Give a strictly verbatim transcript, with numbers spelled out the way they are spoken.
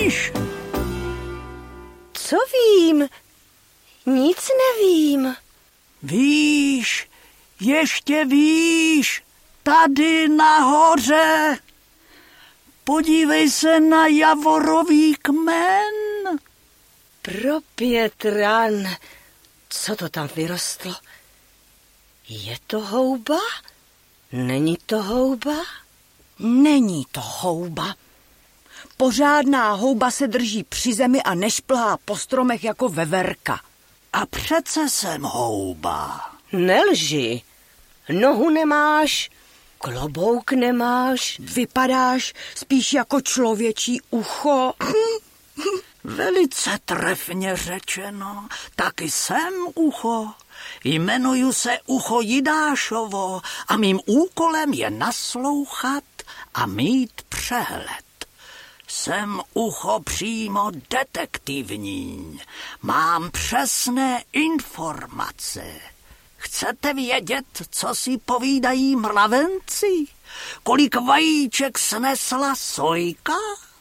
víš? Co vím? Nic nevím. Víš, ještě víš, tady nahoře. Podívej se na javorový kmen. Propět ran. Co to tam vyrostlo? Je to houba? Není to houba? Není to houba. Pořádná houba se drží při zemi a nešplhá po stromech jako veverka. A přece jsem houba. Nelži. Nohu nemáš, klobouk nemáš. Vypadáš spíš jako člověčí ucho. Velice trefně řečeno, taky jsem ucho. Jmenuju se Ucho Jidášovo a mým úkolem je naslouchat a mít přehled. Jsem ucho přímo detektivní. Mám přesné informace. Chcete vědět, co si povídají mravenci? Kolik vajíček snesla sojka?